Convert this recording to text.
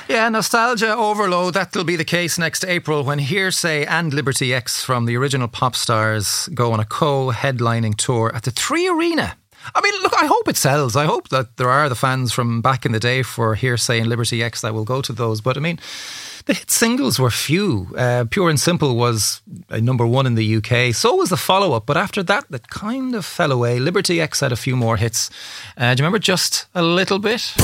Yeah, nostalgia overload. That'll be the case next April when Hearsay and Liberty X from the original Pop Stars go on a co-headlining tour at the 3 Arena. I mean, look, I hope it sells. I hope that there are the fans from back in the day for Hearsay and Liberty X that will go to those. But I mean, the hit singles were few. Pure and Simple was a number one in the UK. So was the follow-up. But after that, that kind of fell away. Liberty X had a few more hits. Do you remember Just a Little Bit?